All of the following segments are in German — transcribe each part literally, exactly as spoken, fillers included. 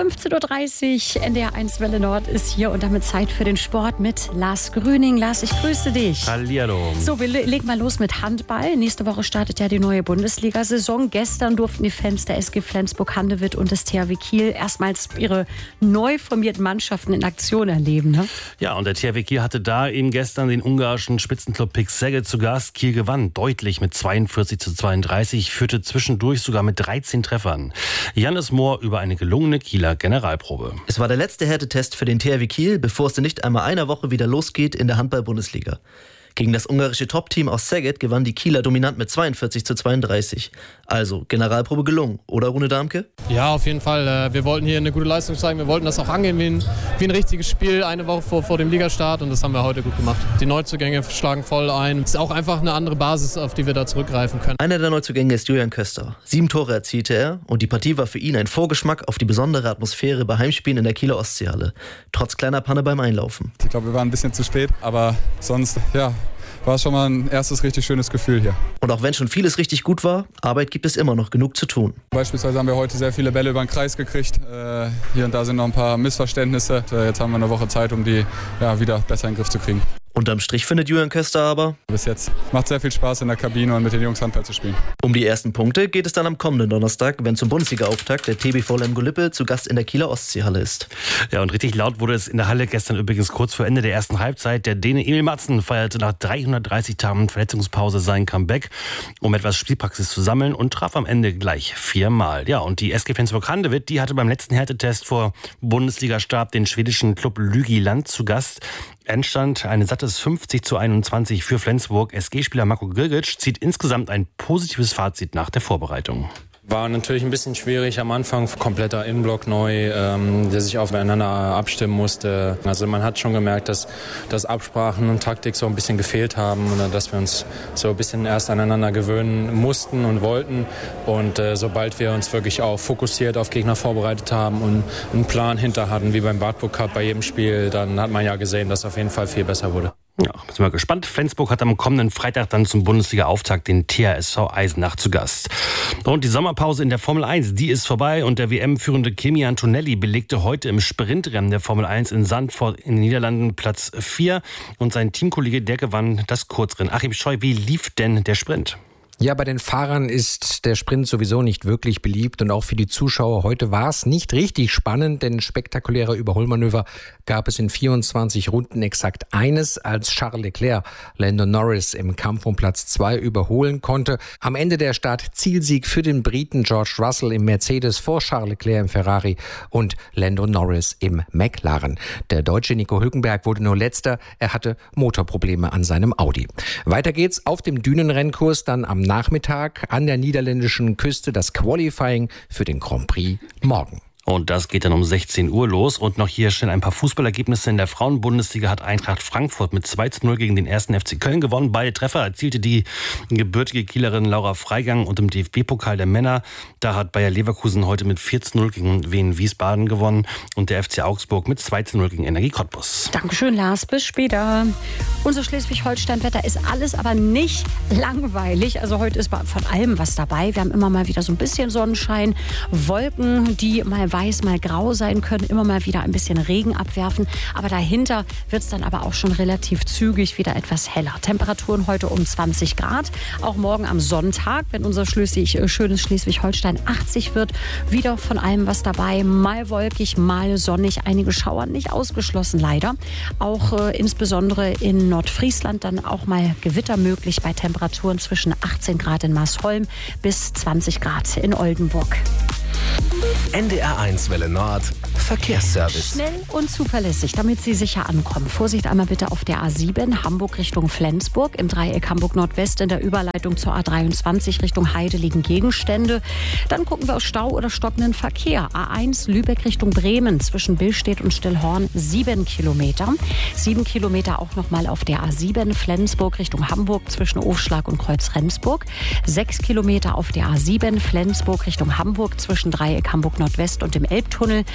fünfzehn Uhr dreißig, N D R eins Welle Nord ist hier und damit Zeit für den Sport mit Lars Grüning. Lars, ich grüße dich. Hallihallo. So, wir legen mal los mit Handball. Nächste Woche startet ja die neue Bundesliga-Saison. Gestern durften die Fans der S G Flensburg-Handewitt und des T H W Kiel erstmals ihre neu formierten Mannschaften in Aktion erleben. Ne? Ja, und der T H W Kiel hatte da eben gestern den ungarischen Spitzenclub Pick Szeged zu Gast. Kiel gewann deutlich mit zweiundvierzig zu zweiunddreißig, führte zwischendurch sogar mit dreizehn Treffern. Jannis Mohr über eine gelungene Kieler Generalprobe. Es war der letzte Härtetest für den T H W Kiel, bevor es in nicht einmal einer Woche wieder losgeht in der Handball-Bundesliga. Gegen das ungarische Top-Team aus Szeged gewann die Kieler dominant mit zweiundvierzig zu zweiunddreißig. Also Generalprobe gelungen, oder Rune Darmke? Ja, auf jeden Fall. Wir wollten hier eine gute Leistung zeigen. Wir wollten das auch angehen wie ein, wie ein richtiges Spiel, eine Woche vor, vor dem Ligastart. Und das haben wir heute gut gemacht. Die Neuzugänge schlagen voll ein. Es ist auch einfach eine andere Basis, auf die wir da zurückgreifen können. Einer der Neuzugänge ist Julian Köster. Sieben Tore erzielte er und die Partie war für ihn ein Vorgeschmack auf die besondere Atmosphäre bei Heimspielen in der Kieler Ostseehalle. Trotz kleiner Panne beim Einlaufen. Ich glaube, wir waren ein bisschen zu spät, aber sonst, ja, war es schon mal ein erstes richtig schönes Gefühl hier. Und auch wenn schon vieles richtig gut war, Arbeit gibt es immer noch genug zu tun. Beispielsweise haben wir heute sehr viele Bälle über den Kreis gekriegt. Äh, hier und da sind noch ein paar Missverständnisse. Äh, jetzt haben wir eine Woche Zeit, um die ja, wieder besser in den Griff zu kriegen. Unterm Strich findet Julian Köster aber: Bis jetzt macht sehr viel Spaß in der Kabine und mit den Jungs Handball zu spielen. Um die ersten Punkte geht es dann am kommenden Donnerstag, wenn zum Bundesliga-Auftakt der T B V Lemgo-Lippe zu Gast in der Kieler Ostseehalle ist. Ja, und richtig laut wurde es in der Halle gestern übrigens kurz vor Ende der ersten Halbzeit. Der Däne Emil Madsen feierte nach dreihundertdreißig Tagen Verletzungspause sein Comeback, um etwas Spielpraxis zu sammeln und traf am Ende gleich viermal. Ja, und die S G Flensburg-Handewitt, die hatte beim letzten Härtetest vor Bundesliga-Start den schwedischen Club Lügiland zu Gast. Endstand eine sattes fünfzig zu einundzwanzig für Flensburg. S G-Spieler Marco Grgic zieht insgesamt ein positives Fazit nach der Vorbereitung. War natürlich ein bisschen schwierig am Anfang, kompletter Innenblock neu, ähm, der sich aufeinander abstimmen musste. Also man hat schon gemerkt, dass, dass Absprachen und Taktik so ein bisschen gefehlt haben und dass wir uns so ein bisschen erst aneinander gewöhnen mussten und wollten. Und äh, sobald wir uns wirklich auch fokussiert auf Gegner vorbereitet haben und einen Plan hinter hatten, wie beim Wartburg Cup bei jedem Spiel, dann hat man ja gesehen, dass es auf jeden Fall viel besser wurde. Ja, sind wir gespannt. Flensburg hat am kommenden Freitag dann zum Bundesliga-Auftakt den T H S V Eisenach zu Gast. Und die Sommerpause in der Formel eins, die ist vorbei und der W M-führende Kimi Antonelli belegte heute im Sprintrennen der Formel eins in Zandvoort in den Niederlanden Platz vier und sein Teamkollege, der gewann das Kurzrennen. Achim Scheu, wie lief denn der Sprint? Ja, bei den Fahrern ist der Sprint sowieso nicht wirklich beliebt und auch für die Zuschauer heute war es nicht richtig spannend, denn spektakuläre Überholmanöver gab es in vierundzwanzig Runden exakt eines, als Charles Leclerc Lando Norris im Kampf um Platz zwei überholen konnte. Am Ende der Start-Zielsieg für den Briten George Russell im Mercedes vor Charles Leclerc im Ferrari und Lando Norris im McLaren. Der Deutsche Nico Hülkenberg wurde nur Letzter, er hatte Motorprobleme an seinem Audi. Weiter geht's auf dem Dünenrennkurs dann am Nachmittag an der niederländischen Küste, das Qualifying für den Grand Prix morgen. Und das geht dann um sechzehn Uhr los. Und noch hier stehen ein paar Fußballergebnisse. In der Frauenbundesliga hat Eintracht Frankfurt mit zwei zu null gegen den ersten F C Köln gewonnen. Beide Treffer erzielte die gebürtige Kielerin Laura Freigang. Und im D F B-Pokal der Männer, da hat Bayer Leverkusen heute mit vier zu null gegen Wien Wiesbaden gewonnen. Und der F C Augsburg mit zwei zu null gegen Energie Cottbus. Dankeschön, Lars. Bis später. Unser Schleswig-Holstein-Wetter ist alles aber nicht langweilig. Also heute ist von allem was dabei. Wir haben immer mal wieder so ein bisschen Sonnenschein, Wolken, die mal weiß, mal grau sein können, immer mal wieder ein bisschen Regen abwerfen. Aber dahinter wird es dann aber auch schon relativ zügig wieder etwas heller. Temperaturen heute um zwanzig Grad. Auch morgen am Sonntag, wenn unser Schleswig, schönes Schleswig-Holstein achtzig wird, wieder von allem was dabei. Mal wolkig, mal sonnig. Einige Schauer nicht ausgeschlossen, leider. Auch äh, insbesondere in Nordfriesland dann auch mal Gewitter möglich bei Temperaturen zwischen achtzehn Grad in Marsholm bis zwanzig Grad in Oldenburg. N D R eins Welle Nord Verkehrsservice. Schnell und zuverlässig, damit Sie sicher ankommen. Vorsicht einmal bitte auf der A sieben, Hamburg Richtung Flensburg. Im Dreieck Hamburg-Nordwest in der Überleitung zur A dreiundzwanzig Richtung Heide liegen Gegenstände. Dann gucken wir auf Stau oder stockenden Verkehr. A eins Lübeck Richtung Bremen zwischen Billstedt und Stillhorn sieben Kilometer. Sieben Kilometer auch nochmal auf der A sieben Flensburg Richtung Hamburg zwischen Ofschlag und Kreuz-Rendsburg. Sechs Kilometer auf der A sieben Flensburg Richtung Hamburg zwischen Dreieck Hamburg-Nordwest und dem Elbtunnel. Fünf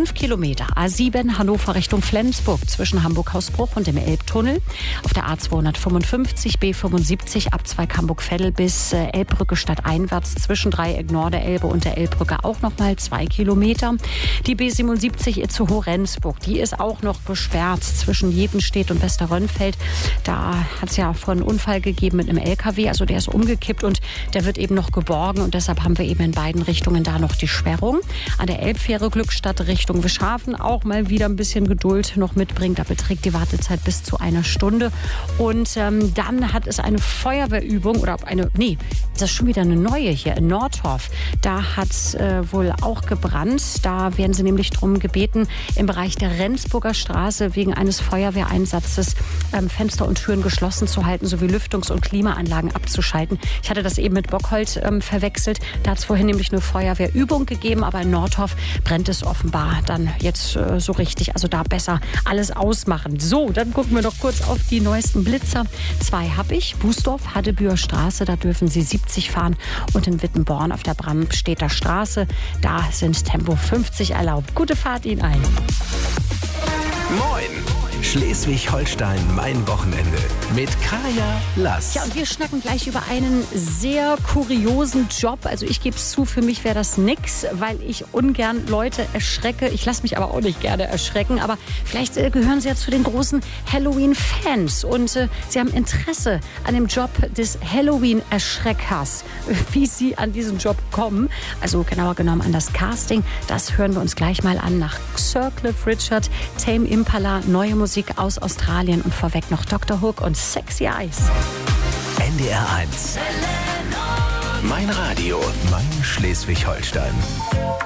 Fünf Kilometer A sieben Hannover Richtung Flensburg zwischen Hamburg-Hausbruch und dem Elbtunnel. Auf der A zweihundertfünfundfünfzig B fünfundsiebzig Abzweig Hamburg-Veddel bis äh, Elbbrücke stadteinwärts zwischen Dreieck Norderelbe und der Elbbrücke auch noch mal zwei Kilometer. Die B siebenundsiebzig Itzehoe-Rendsburg, die ist auch noch gesperrt zwischen Jedenstedt und Westerrönfeld. Da hat es ja vorhin einen Unfall gegeben mit einem L K W, also der ist umgekippt und der wird eben noch geborgen und deshalb haben wir eben in beiden Richtungen da noch die Sperrung. An der Elbfähre Glückstadt Richtung Wischhafen auch mal wieder ein bisschen Geduld noch mitbringen. Da beträgt die Wartezeit bis zu einer Stunde. Und ähm, dann hat es eine Feuerwehrübung oder eine, nee, das ist schon wieder eine neue hier in Nordhoff. Da hat es äh, wohl auch gebrannt. Da werden sie nämlich darum gebeten, im Bereich der Rendsburger Straße wegen eines Feuerwehreinsatzes ähm, Fenster und Türen geschlossen zu halten, sowie Lüftungs- und Klimaanlagen abzuschalten. Ich hatte das eben mit Bockholz ähm, verwechselt. Da hat es vorhin nämlich eine Feuerwehrübung gegeben, aber in Nordhoff brennt es offenbar dann jetzt äh, so richtig. Also da besser alles ausmachen. So, dann gucken wir noch kurz auf die neuesten Blitzer. Zwei habe ich. Bußdorf, Hadebüher Straße, da dürfen Sie siebzig fahren. Und in Wittenborn auf der Bramstedter Straße, da sind Tempo fünfzig erlaubt. Gute Fahrt Ihnen allen. Moin! Schleswig-Holstein, mein Wochenende mit Kaya Lass. Ja, und wir schnacken gleich über einen sehr kuriosen Job. Also ich gebe es zu, für mich wäre das nix, weil ich ungern Leute erschrecke. Ich lasse mich aber auch nicht gerne erschrecken. Aber vielleicht äh, gehören Sie ja zu den großen Halloween-Fans. Und äh, Sie haben Interesse an dem Job des Halloween-Erschreckers. Wie Sie an diesen Job kommen, also genauer genommen an das Casting, das hören wir uns gleich mal an. Nach Sir Cliff Richard, Tame Impala, neue Musik aus Australien und vorweg noch Doktor Hook und Sexy Eyes. N D R eins. Mein Radio, mein Schleswig-Holstein.